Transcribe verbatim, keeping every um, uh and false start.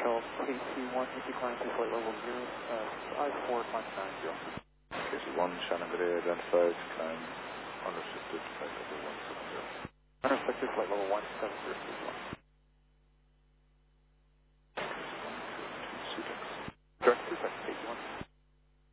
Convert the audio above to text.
Hotel K C one, Yankee climb to flight level zero, uh, I four climb nine zero. K C one, Shannon Gray identified, climb unrestricted, flight level one seven zero. Unrestricted, flight level one seven zero.